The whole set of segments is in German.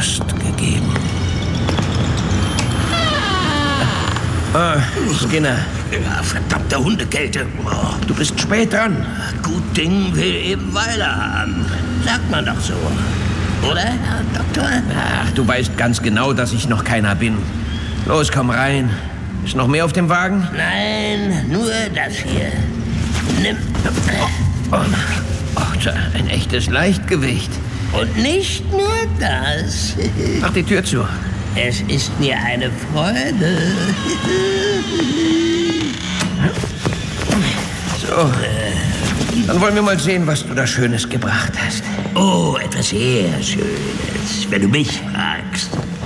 Post gegeben. Skinner. Ja, verdammte Hundekälte. Oh, Du bist spät dran. gut Ding will eben Weile haben. Sagt man doch so. Oder, Herr Doktor? Ach, du weißt ganz genau, dass ich noch keiner bin. Los, komm rein. Ist noch mehr auf dem Wagen? Nein, nur das hier. Nimm. Ach, ein echtes Leichtgewicht. Und nicht nur das. Mach die Tür zu. Es ist mir eine Freude. So. Dann wollen wir mal sehen, was du da Schönes gebracht hast. Oh, etwas sehr Schönes, wenn du mich fragst.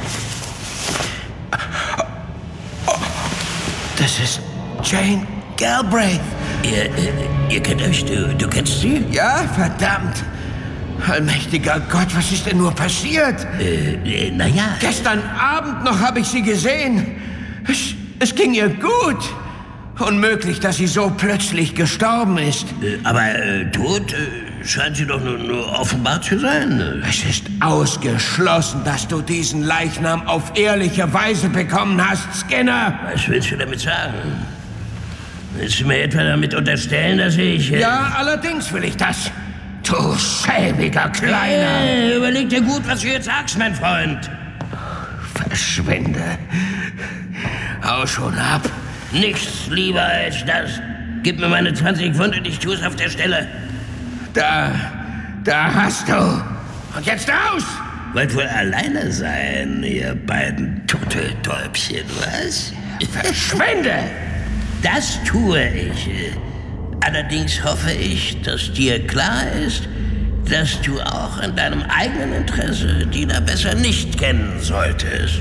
Das ist Jane Galbraith. Ihr kennt euch, du kennst sie? Ja, verdammt. Allmächtiger Gott, was ist denn nur passiert? Naja. Gestern Abend noch habe ich sie gesehen. Es ging ihr gut. Unmöglich, dass sie so plötzlich gestorben ist. Aber tot scheint sie doch nur offenbar zu sein. Es ist ausgeschlossen, dass du diesen Leichnam auf ehrliche Weise bekommen hast, Skinner. Was willst du damit sagen? Willst du mir etwa damit unterstellen, dass ich... Ja, allerdings will ich das. Du schäbiger Kleiner. Überleg dir gut, was du jetzt sagst, mein Freund. Verschwinde. Hau schon ab. Nichts lieber als das. Gib mir meine 20 Pfund und ich tue es auf der Stelle. Da hast du. Und jetzt raus! Wollt wohl alleine sein, ihr beiden Turteltäubchen, was? Verschwinde! Das tue ich. Allerdings hoffe ich, dass dir klar ist, dass du auch in deinem eigenen Interesse die da besser nicht kennen solltest.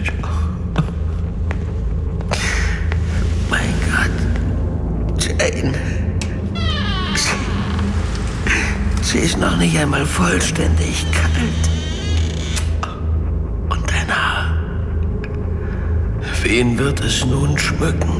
Mein Gott. Jane. Sie ist noch nicht einmal vollständig kalt. Und dein Haar. Wen wird es nun schmücken?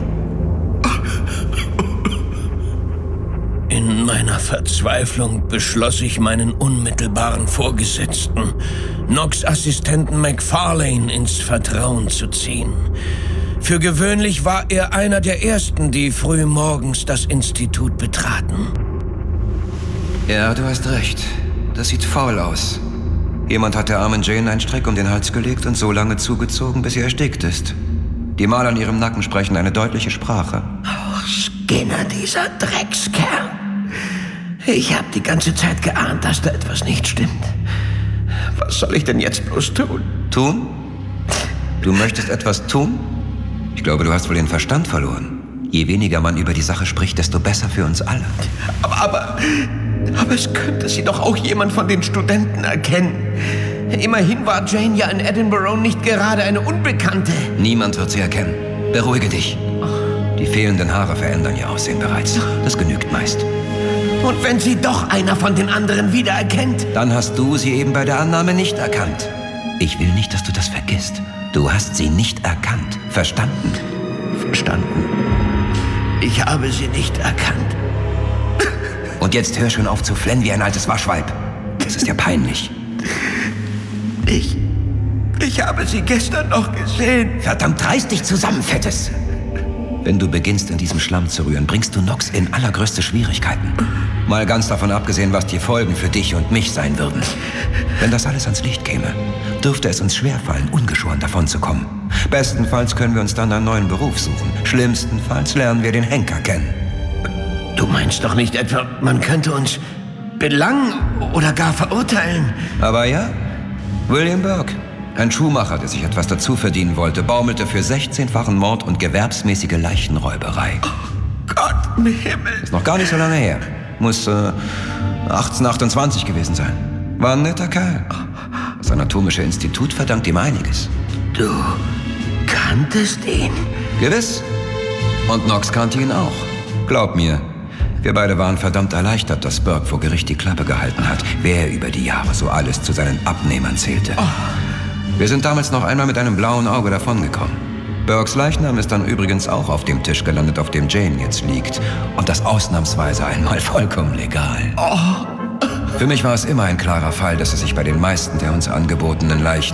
In meiner Verzweiflung beschloss ich, meinen unmittelbaren Vorgesetzten, Knox' Assistenten McFarlane, ins Vertrauen zu ziehen. Für gewöhnlich war er einer der Ersten, die früh morgens das Institut betraten. Ja, du hast recht. Das sieht faul aus. Jemand hat der armen Jane einen Strick um den Hals gelegt und so lange zugezogen, bis sie erstickt ist. Die Male an ihrem Nacken sprechen eine deutliche Sprache. Oh, Skinner, dieser Dreckskerl. Ich habe die ganze Zeit geahnt, dass da etwas nicht stimmt. Was soll ich denn jetzt bloß tun? Tun? Du möchtest etwas tun? Ich glaube, du hast wohl den Verstand verloren. Je weniger man über die Sache spricht, desto besser für uns alle. Aber es könnte sie doch auch jemand von den Studenten erkennen. Immerhin war Jane ja in Edinburgh nicht gerade eine Unbekannte. Niemand wird sie erkennen. Beruhige dich. Die fehlenden Haare verändern ihr Aussehen bereits. Das genügt meist. Und wenn sie doch einer von den anderen wiedererkennt? Dann hast du sie eben bei der Annahme nicht erkannt. Ich will nicht, dass du das vergisst. Du hast sie nicht erkannt. Verstanden? Verstanden. Ich habe sie nicht erkannt. Und jetzt hör schon auf zu flennen wie ein altes Waschweib. Das ist ja peinlich. Ich habe sie gestern noch gesehen. Verdammt, reiß dich zusammen, Fettes! Wenn du beginnst, in diesem Schlamm zu rühren, bringst du Knox in allergrößte Schwierigkeiten. Mal ganz davon abgesehen, was die Folgen für dich und mich sein würden. Wenn das alles ans Licht käme, dürfte es uns schwerfallen, ungeschoren davonzukommen. Bestenfalls können wir uns dann einen neuen Beruf suchen. Schlimmstenfalls lernen wir den Henker kennen. Du meinst doch nicht etwa, man könnte uns belangen oder gar verurteilen? Aber ja, William Burke, ein Schuhmacher, der sich etwas dazu verdienen wollte, baumelte für 16-fachen Mord und gewerbsmäßige Leichenräuberei. Oh Gott im Himmel. Ist noch gar nicht so lange her. Muss 1828 gewesen sein. War ein netter Kerl. Das Anatomische Institut verdankt ihm einiges. Du kanntest ihn? Gewiss. Und Knox kannte ihn auch. Glaub mir, wir beide waren verdammt erleichtert, dass Burke vor Gericht die Klappe gehalten hat, wer über die Jahre so alles zu seinen Abnehmern zählte. Wir sind damals noch einmal mit einem blauen Auge davongekommen. Burkes Leichnam ist dann übrigens auch auf dem Tisch gelandet, auf dem Jane jetzt liegt. Und das ausnahmsweise einmal vollkommen legal. Für mich war es immer ein klarer Fall, dass es sich bei den meisten der uns angebotenen Leichen